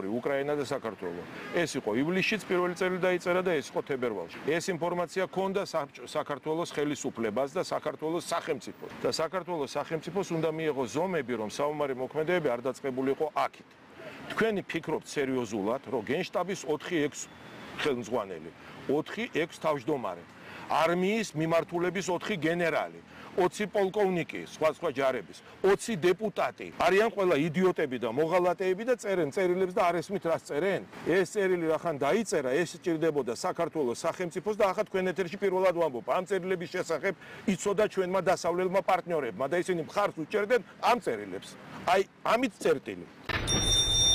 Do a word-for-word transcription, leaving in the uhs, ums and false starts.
ორი უკრაინა და საქართველო. ეს იყო ივლისშიც პირველი წელი დაიწერა და ეს იყო თებერვალში. ეს ინფორმაცია ჰქონდა საქართველოს ხელისუფლებას და საქართველოს სახელმწიფოს. და საქართველოს სახელმწიფოს უნდა მიიღოს ზომები, რომ საომარი მოქმედებები არ დაწყებულიყო აქეთ. თქვენი ფიქრობთ სერიოზულად, რომ გენშტაბის ოთხი ექვსი ხელმძღვანელი, ოთხი ექვსი თავმჯდომარე, არმიის მიმართულების ოთხი გენერალი, ოცი პოლკოვნიკი, სხვა სხვა ჯარების, ოცი დეპუტატი არიან ყველა იდიოტები და მოღალატეები და წერენ წერილებს და არ ესმით რას წერენ. ეს წერილი რახან დაიწერა, ეს სჭირდებოდა საქართველოს სახელმწიფოს და ახლა თქვენ ეთერში პირველად ვამბობ, ამ წერილების შესახებ იცოდა ჩვენმა დასავლელმა პარტნიორებმა და ისინი მხარს უჭერდნენ ამ წერილებს. აი, ამით წერტილი.